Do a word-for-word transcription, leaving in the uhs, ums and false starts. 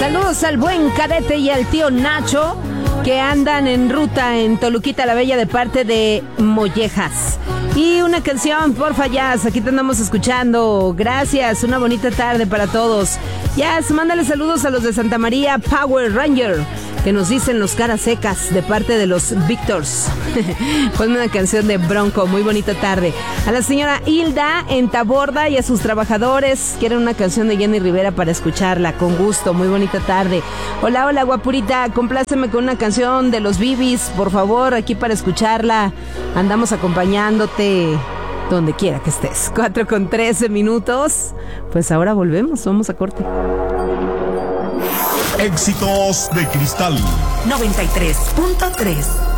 Saludos al buen Cadete y al tío Nacho, que andan en ruta en Toluquita la Bella de parte de Mollejas. Y una canción, porfa, Jazz, aquí te andamos escuchando. Gracias, una bonita tarde para todos. Jazz, mándale saludos a los de Santa María Power Ranger, que nos dicen los caras secas de parte de los Victors. Ponme una canción de Bronco, muy bonita tarde. A la señora Hilda en Taborda y a sus trabajadores, quieren una canción de Jenny Rivera para escucharla, con gusto, muy bonita tarde. Hola, hola, guapurita, compláceme con una canción de los Bibis, por favor, aquí para escucharla. Andamos acompañándote donde quiera que estés. Cuatro con trece minutos. Pues ahora volvemos, vamos a corte. Éxitos de Cristal noventa y tres punto tres.